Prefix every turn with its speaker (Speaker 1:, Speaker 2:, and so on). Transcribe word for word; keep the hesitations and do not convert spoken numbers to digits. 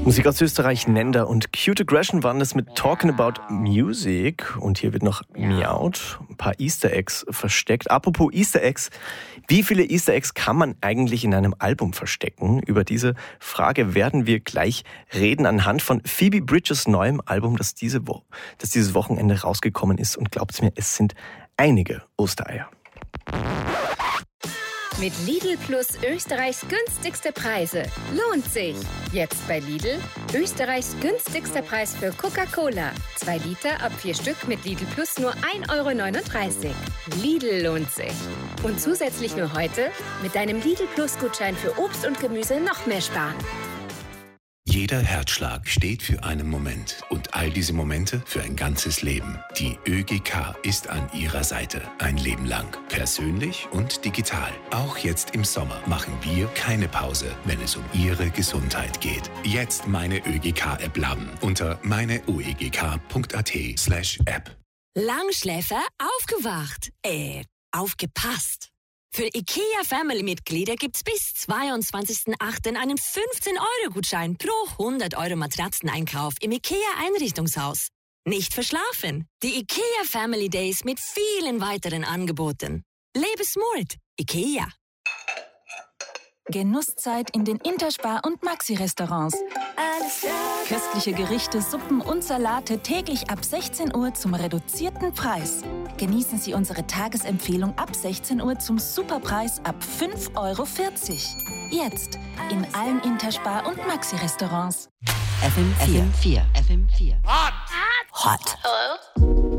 Speaker 1: Musik aus Österreich, Nenda und Cute Aggression waren das mit Talking About Music. Und hier wird noch miaut, ein paar Easter Eggs versteckt. Apropos Easter Eggs, wie viele Easter Eggs kann man eigentlich in einem Album verstecken? Über diese Frage werden wir gleich reden anhand von Phoebe Bridgers neuem Album, das, diese Wo- das dieses Wochenende rausgekommen ist. Und glaubt's mir, es sind einige Ostereier.
Speaker 2: Mit Lidl Plus Österreichs günstigste Preise. Lohnt sich. Jetzt bei Lidl Österreichs günstigster Preis für Coca-Cola. Zwei Liter ab vier Stück mit Lidl Plus nur ein Euro neununddreißig. Lidl lohnt sich. Und zusätzlich nur heute mit deinem Lidl Plus Gutschein für Obst und Gemüse noch mehr sparen.
Speaker 3: Jeder Herzschlag steht für einen Moment und all diese Momente für ein ganzes Leben. Die ÖGK ist an Ihrer Seite. Ein Leben lang. Persönlich und digital. Auch jetzt im Sommer machen wir keine Pause, wenn es um Ihre Gesundheit geht. Jetzt meine ÖGK-App laden unter meineuegk.at slash App.
Speaker 4: Langschläfer aufgewacht. Äh, aufgepasst. Für IKEA-Family-Mitglieder gibt's bis zweiundzwanzigsten achten einen fünfzehn-Euro-Gutschein pro hundert Euro Matratzeneinkauf im IKEA-Einrichtungshaus. Nicht verschlafen. Die IKEA Family Days mit vielen weiteren Angeboten. Lebe smart. IKEA.
Speaker 5: Genusszeit in den Interspar- und Maxi-Restaurants. Köstliche Gerichte, Suppen und Salate täglich ab sechzehn Uhr zum reduzierten Preis. Genießen Sie unsere Tagesempfehlung ab sechzehn Uhr zum Superpreis ab fünf Euro vierzig. Jetzt in allen Interspar- und Maxi-Restaurants.
Speaker 6: F M vier. F M vier. F M vier.
Speaker 7: Hot.
Speaker 6: Hot.